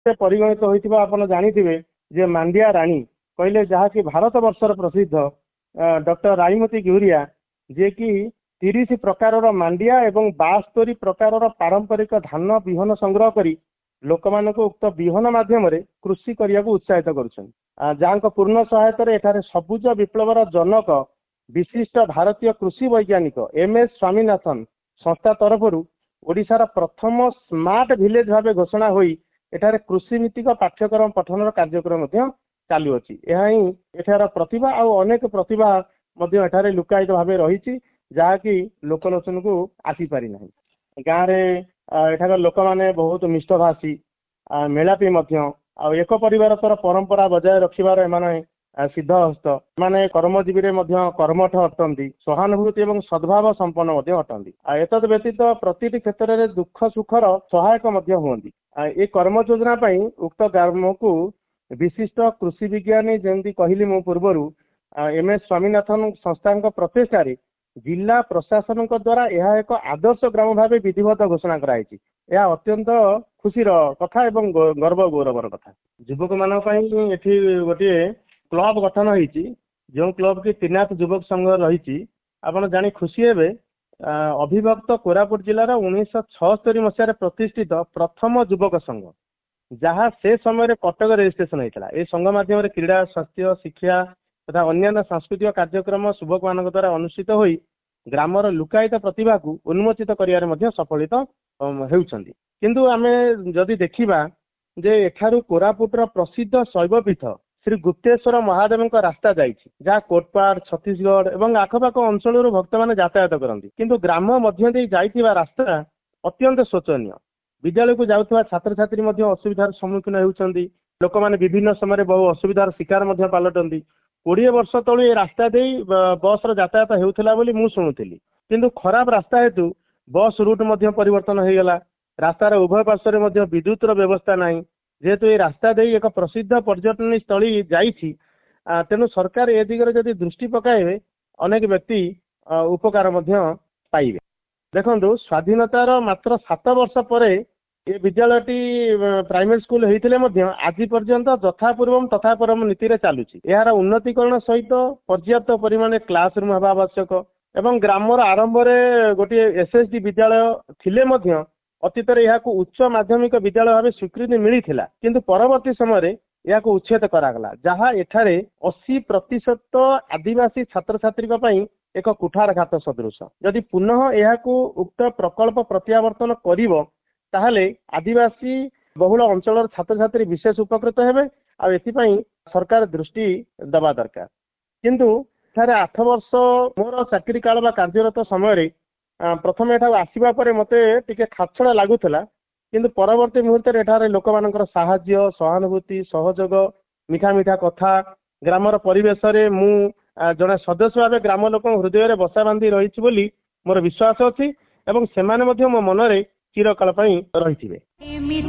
परिगणित होइतिबा आपण जानिथिबे जे मांडिया रानी कहले जहाँकि भारत वर्षर प्रसिद्ध डॉक्टर राईमती गिहुरिया जे कि 30 प्रकार मांडिया एवं 72 प्रकार पारंपरिक धान विहन संग्रह करी लोक मानक उक्त विहन माध्यम कृषि करने को उत्साहित कर पूर्ण सहायता एठारे सबुज विप्लवर जनक विशिष्ट भारतीय कृषि वैज्ञानिक MS स्वामीनाथन संस्था तरफ ओडिशार प्रथम स्मार्ट विलेज भाव घोषणा होई एठारे कृषि भित्तिक पाठ्यक्रम पठन कार्यक्रम चालू अछि। यह ही एठार प्रतिभा और अनेक प्रतिभा मध्य एठारे लुकायित भाव रही जहाँकि लोकलोचन को आसी पारि नाही। गाँव में एठार लोक माने बहुत मिष्टभाषी मेलापी एक परिवार तर परंपरा बजाय रखिबार एमाने सिद्धहस्त माने कर्मजीवी कर्मठ अटंती सहानुभूति एवं सद्भाव संपन्न अटंती। एतद व्यतीत प्रति क्षेत्र में दुख सुखर सहायक हुअंती। ए कर्म योजना उक्त ग्राम को विशिष्ट कृषि विज्ञानी जमी कहली मो पूर्व MS स्वामीनाथन संस्था प्रचेषा जिला प्रशासन द्वारा यह एक आदर्श ग्राम भाव विधिवत घोषणा कराई। यह अत्यंत खुशी कथा एवं गर्व गौरवर कथा। युवक मान गोटे क्लब गठन होती जो क्लब की त्रिनाथ युवक संघ रही आपड़ जानी खुशी हे। अभिभक्त कोरापुट जिलार 1976 मसीह प्रतिष्ठित प्रथम युवक संघ जहाँ से समय कटक रेजिस्ट्रेशन होता। यह संघ माध्यम क्रीड़ा स्वास्थ्य शिक्षा तथा अन्य सांस्कृतिक कार्यक्रम युवक मान द्वारा अनुष्ठित हो ग्रामर लुकायित प्रतिभा को उन्मोचित कर सफलित होउछंती। किंतु आमे जदि देखिबा जे एठारू कोरापुटर प्रसिद्ध शैवपीठ श्री गुप्तेश्वर महादेव रास्ता जाइछि जहाँ कोटपाड़ छत्तीसगढ़ एवं आखपाख अंचल भक्त मैंने यातायात करती। किंतु ग्राम मध्य दे जाइथिबा रास्ता अत्यंत शोचनीय। विद्यालय को जाउथबा छात्र छात्री असुविधार सम्मुखीन होउछंती। लोक माने विभिन्न समय बहु असुविधार शिकार पालटंती। 20 वर्ष तलू ये रास्ता दे बस यातायात होउथला बोली मु शुणुथिली। किंतु खराब रास्ता हेतु बस रूट परिवर्तन हो गला। रास्तार उभय पार्श्व में विद्युत व्यवस्था नहीं जेहेतु ये रास्ता दे एक प्रसिद्ध पर्यटन स्थली जाइछि। तेणु सरकार ए दिगरे जदि दृष्टि पकाइबे अनेक व्यक्ति उपकार पाइबे। देखंतु स्वाधीनतार मात्र 7 वर्ष पर ये विद्यालयटी प्राइमरी स्कूल होते आज पर्यंत यथापूर्व तथा परम नीति रे चलुछि। यार उन्नतीकरण सहित पर्याप्त परिमाण क्लासरूम हवा आवश्यक एवं ग्रामर आरंभ में गोटे SSD विद्यालय थिले अतीत यह उच्च माध्यमिक विद्यालय भाव स्वीकृति मिली किंतु परवर्ती समय यह उच्छेद करागला जहाँ एठारे 80% आदिवासी छात्र छात्री एक कुठार घात सदृश। यदि पुनः यह उक्त प्रकल्प प्रत्यावर्तन करिवो ताहले आदिवासी बहुल अंचल छात्र छात्री विशेष उपकृत हेबे आ एथिपाई सरकार दृष्टि दबा दरकार। किंतु एठारे 8 वर्ष मोर चाकरी काल बा कार्यरत समय प्रथम एठा आसीबा परे मते टिके खाछड़ा लागुथला। किंतु परवर्ती मुहूर्त एठारे लोक मानकर साहाय्य सहानुभूति सहयोग मिठा मिठा कथा ग्रामर परिवेश रे मु जने सदस्य भाव ग्राम लोक हृदय रे बसा बांधी रही बोली मोर विश्वास अछि एवं सेमाने मध्य मो मनरे चिरकाल रही।